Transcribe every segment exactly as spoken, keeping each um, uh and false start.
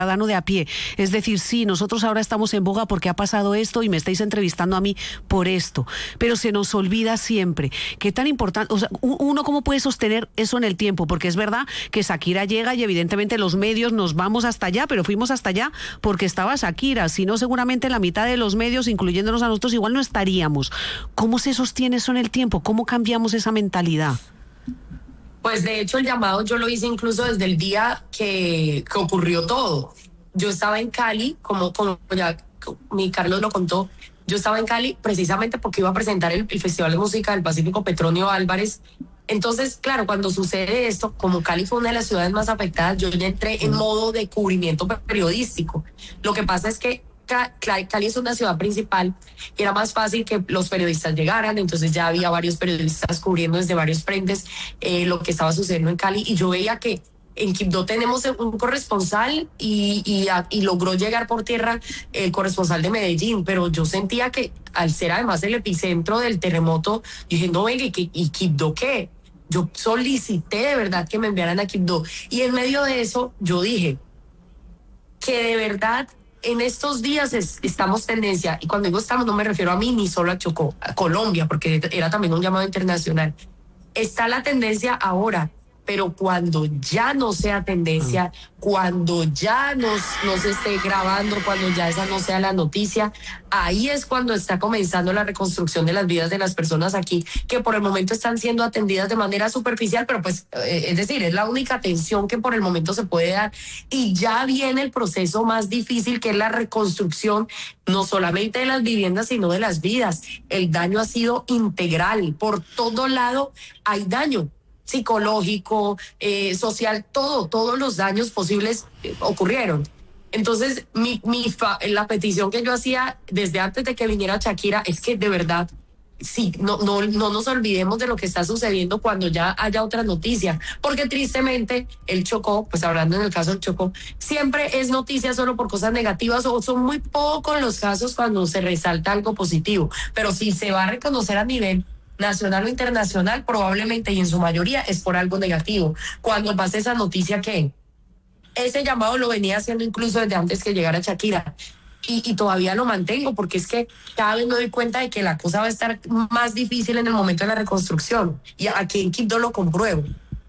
ciudadano de a pie. Es decir, sí, nosotros ahora estamos en boga porque ha pasado esto y me estáis entrevistando a mí por esto, pero se nos olvida siempre qué tan importante, o sea, uno cómo puede sostener eso en el tiempo, porque es verdad que Shakira llega y evidentemente los medios nos vamos hasta allá, pero fuimos hasta allá porque estaba Shakira, si no seguramente la mitad de los medios, incluyéndonos a nosotros, igual no estaríamos. ¿Cómo se sostiene eso en el tiempo? ¿Cómo cambiamos esa mentalidad? Pues de hecho el llamado yo lo hice incluso desde el día que, que ocurrió todo. Yo estaba en Cali, como, como ya mi Carlos lo contó, yo estaba en Cali precisamente porque iba a presentar el, el Festival de Música del Pacífico Petronio Álvarez. Entonces, claro, cuando sucede esto, como Cali fue una de las ciudades más afectadas, yo ya entré en modo de cubrimiento periodístico. Lo que pasa es que Cali es una ciudad principal y era más fácil que los periodistas llegaran, entonces ya había varios periodistas cubriendo desde varios frentes eh, lo que estaba sucediendo en Cali, y yo veía que en Quibdó tenemos un corresponsal y, y, y logró llegar por tierra el corresponsal de Medellín, pero yo sentía que al ser además el epicentro del terremoto, dije, no, venga, ¿y, y Quibdó qué? Yo solicité de verdad que me enviaran a Quibdó, y en medio de eso yo dije que de verdad en estos días es, estamos tendencia, y cuando digo estamos no me refiero a mí ni solo a Chocó, a Colombia, porque era también un llamado internacional. Está la tendencia ahora, pero cuando ya no sea tendencia, cuando ya no, no se esté grabando, cuando ya esa no sea la noticia, ahí es cuando está comenzando la reconstrucción de las vidas de las personas aquí, que por el momento están siendo atendidas de manera superficial, pero pues, eh, es decir, es la única atención que por el momento se puede dar, y ya viene el proceso más difícil, que es la reconstrucción, no solamente de las viviendas, sino de las vidas. El daño ha sido integral, por todo lado hay daño psicológico, eh, social, todo, todos los daños posibles eh, ocurrieron. Entonces, mi, mi fa, la petición que yo hacía desde antes de que viniera Shakira es que de verdad, sí, no, no, no nos olvidemos de lo que está sucediendo cuando ya haya otra noticia, porque tristemente el Chocó, pues hablando en el caso del Chocó, siempre es noticia solo por cosas negativas, o son muy pocos los casos cuando se resalta algo positivo, pero si se va a reconocer a nivel nacional o internacional, probablemente y en su mayoría es por algo negativo. Cuando pase esa noticia, que ese llamado lo venía haciendo incluso desde antes que llegara Shakira, y, y todavía lo mantengo, porque es que cada vez me doy cuenta de que la cosa va a estar más difícil en el momento de la reconstrucción, y aquí en Quibdó lo compruebo.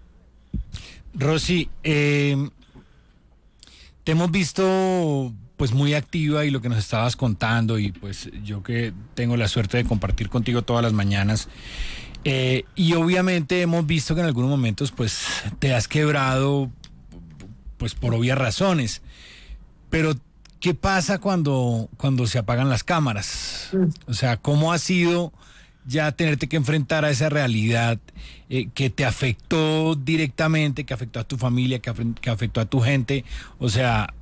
Rosy, eh, te hemos visto pues muy activa, y lo que nos estabas contando, y pues yo que tengo la suerte de compartir contigo todas las mañanas, eh, y obviamente hemos visto que en algunos momentos pues te has quebrado pues por obvias razones, pero ¿qué pasa cuando, cuando se apagan las cámaras? O sea, ¿cómo ha sido ya tenerte que enfrentar a esa realidad eh, que te afectó directamente, que afectó a tu familia, que, af- que afectó a tu gente? O sea,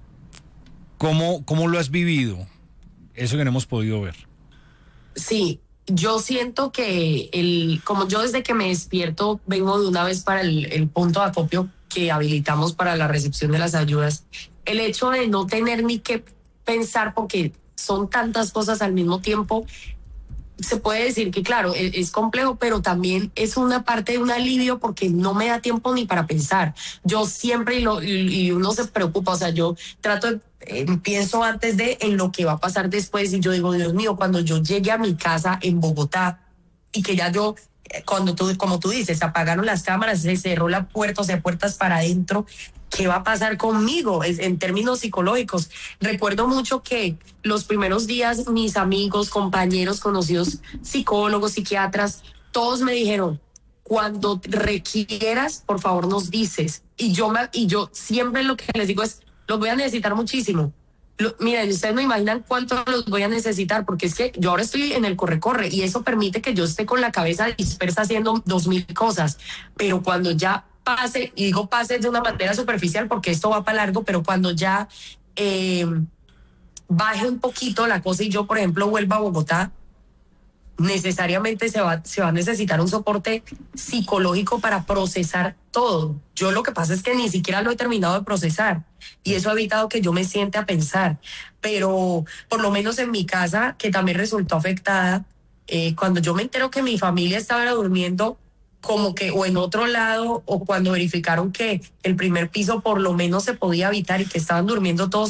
¿Cómo, ¿Cómo lo has vivido? Eso que no hemos podido ver. Sí, yo siento que el, como yo desde que me despierto vengo de una vez para el, el punto de acopio que habilitamos para la recepción de las ayudas. El hecho de no tener ni que pensar, porque son tantas cosas al mismo tiempo, se puede decir que claro, es, es complejo, pero también es una parte de un alivio, porque no me da tiempo ni para pensar. Yo siempre, y, lo, y, y uno se preocupa, o sea, yo trato de, eh, pienso antes de en lo que va a pasar después, y yo digo, Dios mío, cuando yo llegue a mi casa en Bogotá, y que ya yo, eh, cuando tú, como tú dices, se apagaron las cámaras, se cerró la puerta, o sea, puertas para adentro, ¿qué va a pasar conmigo es, en términos psicológicos? Recuerdo mucho que los primeros días mis amigos, compañeros, conocidos, psicólogos, psiquiatras, todos me dijeron, cuando requieras, por favor nos dices. Y yo, me, y yo siempre lo que les digo es, los voy a necesitar muchísimo. Lo, miren, ustedes no imaginan cuánto los voy a necesitar, porque es que yo ahora estoy en el corre-corre, y eso permite que yo esté con la cabeza dispersa haciendo dos mil cosas, pero cuando ya pase, y digo pase de una manera superficial porque esto va para largo, pero cuando ya eh, baje un poquito la cosa y yo, por ejemplo, vuelva a Bogotá, necesariamente se va, se va a necesitar un soporte psicológico para procesar todo. Yo lo que pasa es que ni siquiera lo he terminado de procesar, y eso ha evitado que yo me siente a pensar, pero por lo menos en mi casa, que también resultó afectada, eh, cuando yo me entero que mi familia estaba durmiendo, como que o en otro lado, o cuando verificaron que el primer piso por lo menos se podía habitar y que estaban durmiendo todos